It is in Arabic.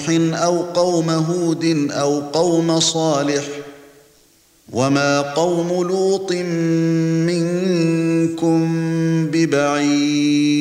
أو قوم هود أو قوم صالح وما قوم لوط منكم ببعيد